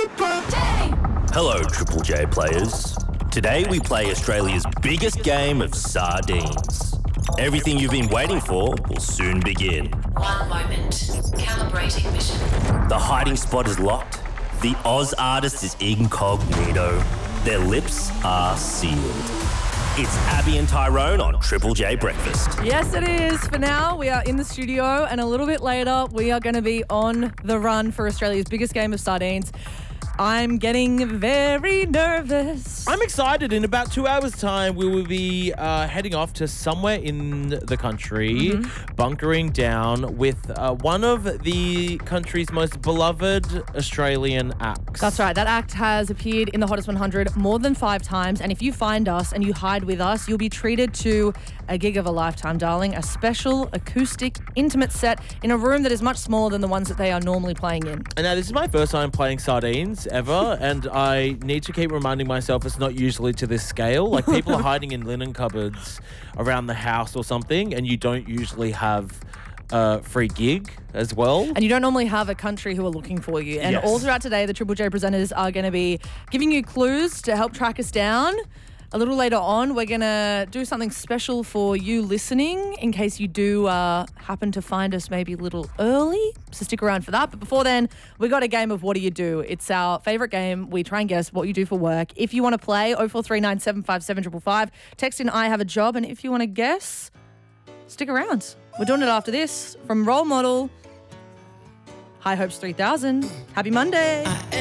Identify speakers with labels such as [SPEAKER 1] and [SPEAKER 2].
[SPEAKER 1] Hello, Triple J players. Today we play Australia's biggest game of sardines. Everything you've been waiting for will soon begin.
[SPEAKER 2] 1 moment. Calibrating mission.
[SPEAKER 1] The hiding spot is locked. The Oz artist is incognito. Their lips are sealed. It's Abby and Tyrone on Triple J Breakfast.
[SPEAKER 3] Yes, it is. For now, we are in the studio, and a little bit later, we are going to be on the run for Australia's biggest game of sardines. I'm getting very nervous.
[SPEAKER 4] I'm excited. In about 2 hours' time, we will be heading off to somewhere in the country, bunkering down with one of the country's most beloved Australian acts.
[SPEAKER 3] That's right. That act has appeared in the Hottest 100 more than 5 times. And if you find us and you hide with us, you'll be treated to a gig of a lifetime, darling. A special acoustic, intimate set in a room that is much smaller than the ones that they are normally playing in.
[SPEAKER 4] And now, this is my first time playing sardines ever, and I need to keep reminding myself it's not usually to this scale. Like, people are hiding in linen cupboards around the house or something, and you don't usually have a free gig as well.
[SPEAKER 3] And you don't normally have a country who are looking for you. And
[SPEAKER 4] Yes.
[SPEAKER 3] all throughout today, the Triple J presenters are going to be giving you clues to help track us down. A little later on, we're going to do something special for you listening in case you do happen to find us maybe a little early. So stick around for that. But before then, we got a game of What Do You Do? It's our favourite game. We try and guess what you do for work. If you want to play, 0439 757 555. Text in I have a job. And if you want to guess, stick around. We're doing it after this. From Role Model, High Hopes 3000. Happy Monday.